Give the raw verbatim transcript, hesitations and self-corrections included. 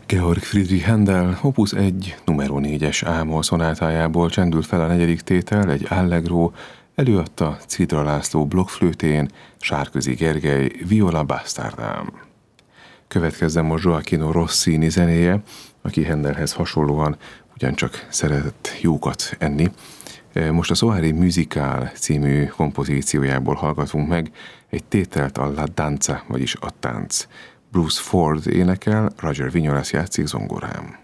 Georg Friedrich Händel opus egy numero négyes ámol szonátájából csendült fel a negyedik tétel, egy allegro, előadta Cidra László blokkflőtén, Sárközi Gergely viola bastardám. Következzen most Gioacchino Rossini zenéje, aki Händelhez hasonlóan ugyancsak szeretett jókat enni. Most a Soirée Musicale című kompozíciójából hallgatunk meg egy tételt, a La Danza, vagyis a tánc. Bruce Ford énekel, Roger Vignolas játszik zongorán.